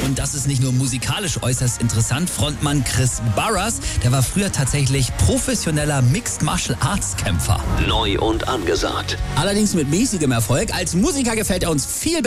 Und das ist nicht nur musikalisch äußerst interessant. Frontmann Chris Barras, der war früher tatsächlich professioneller Mixed Martial Arts Kämpfer. Neu und angesagt. Allerdings mit mäßigem Erfolg. Als Musiker gefällt er uns viel besser.